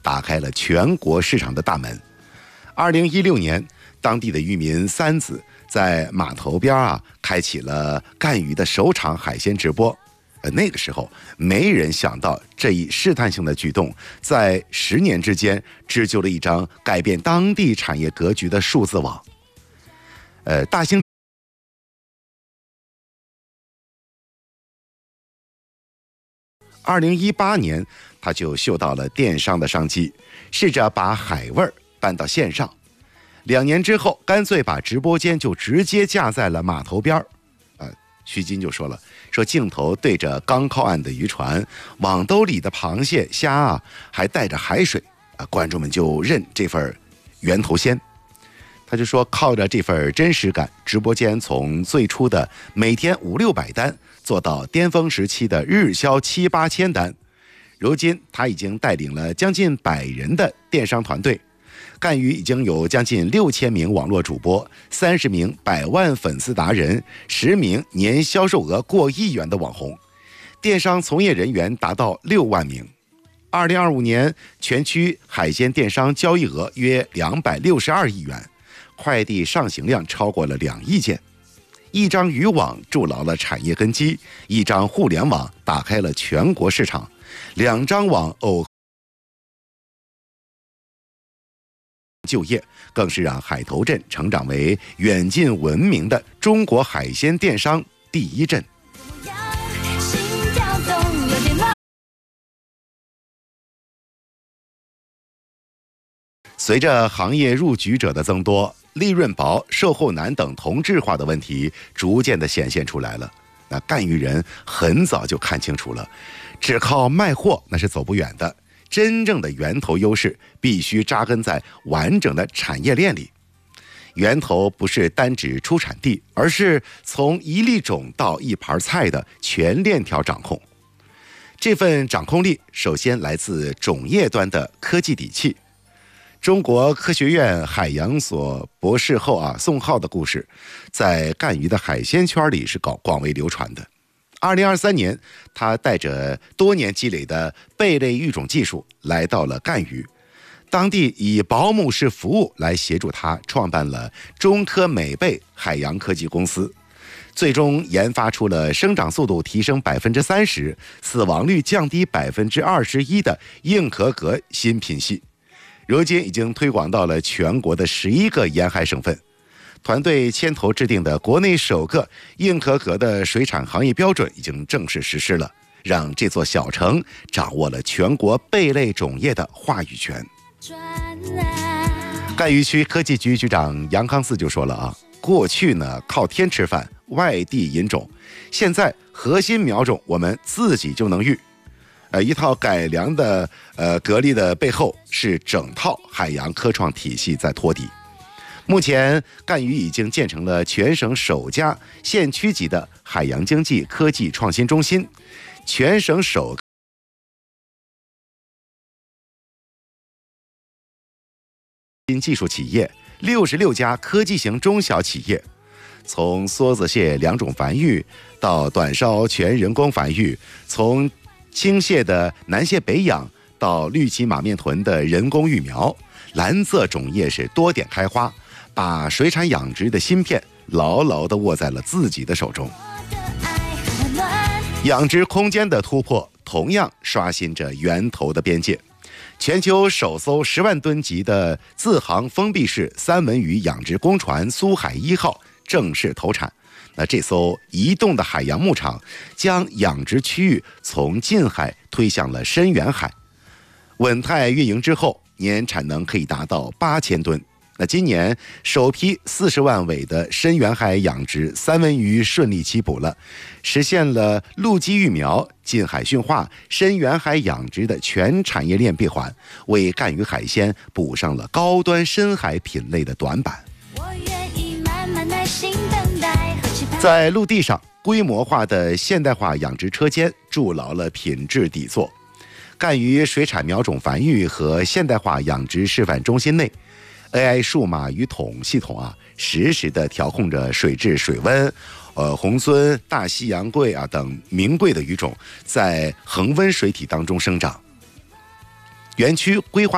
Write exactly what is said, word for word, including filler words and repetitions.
打开了全国市场的大门。二零一六年，当地的渔民三子在码头边啊开启了干鱼的首场海鲜直播。呃，那个时候没人想到这一试探性的举动，在十年之间织就了一张改变当地产业格局的数字网。呃，大兴。二零一八年，他就嗅到了电商的商机，试着把海味儿搬到线上。两年之后，干脆把直播间就直接架在了码头边儿。呃，徐金就说了，说镜头对着刚靠岸的渔船，网兜里的螃蟹、虾啊，还带着海水啊，观众们就认这份源头鲜。他就说，靠着这份真实感，直播间从最初的每天五六百单，做到巅峰时期的日销七八千单。如今，他已经带领了将近百人的电商团队，干鱼已经有将近六千名网络主播，三十名百万粉丝达人，十名年销售额过亿元的网红，电商从业人员达到六万名。二零二五年，全区海鲜电商交易额约两百六十二亿元。快递上行量超过了两亿件，一张渔网筑牢了产业根基，一张互联网打开了全国市场，两张网耦就业，更是让海头镇成长为远近闻名的中国海鲜电商第一镇。随着行业入局者的增多，利润薄、售后难等同质化的问题逐渐的显现出来了。那干鱼人很早就看清楚了，只靠卖货那是走不远的，真正的源头优势必须扎根在完整的产业链里。源头不是单指出产地，而是从一粒种到一盘菜的全链条掌控。这份掌控力首先来自种业端的科技底气。中国科学院海洋所博士后啊宋浩的故事，在干鱼的海鲜圈里是搞广为流传的。二零二三年，他带着多年积累的贝类育种技术来到了干鱼，当地以保姆式服务来协助他创办了中科美贝海洋科技公司，最终研发出了生长速度提升百分之三十、死亡率降低百分之二十一的硬壳蛤新品系。如今已经推广到了全国的十一个沿海省份，团队牵头制定的国内首个硬壳蛤的水产行业标准已经正式实施了，让这座小城掌握了全国贝类种业的话语权。干鱼区科技局局长杨康四就说了啊，过去呢靠天吃饭，外地引种，现在核心苗种我们自己就能育。呃，一套改良的呃蛤蜊的背后是整套海洋科创体系在托底。目前，干鱼已经建成了全省首家县区级的海洋经济科技创新中心，全省首新技术企业，六十六家科技型中小企业，从梭子蟹两种繁育到短烧全人工繁育，从青蟹的南蟹北养到绿鳍马面豚的人工育苗，蓝色种业是多点开花，把水产养殖的芯片牢牢地握在了自己的手中。养殖空间的突破同样刷新着源头的边界。全球首艘十万吨级的自航封闭式三文鱼养殖工船苏海一号正式投产。那这艘移动的海洋牧场将养殖区域从近海推向了深远海，稳态运营之后，年产能可以达到八千吨。那今年首批四十万尾的深远海养殖三文鱼顺利起捕了，实现了陆基育苗、近海驯化、深远海养殖的全产业链闭环，为干鱼海鲜补上了高端深海品类的短板。在陆地上，规模化的现代化养殖车间筑牢了品质底座。干鱼水产苗种繁育和现代化养殖示范中心内，A I 数码鱼桶系统啊，实时的调控着水质、水温，呃，红鳟、大西洋桂啊等名贵的鱼种在恒温水体当中生长。园区规划